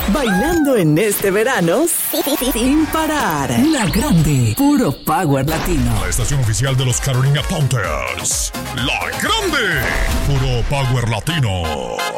Bailando en este verano sin parar. La Grande, puro power latino. La estación oficial de los Carolina Panthers. La Grande, puro power latino.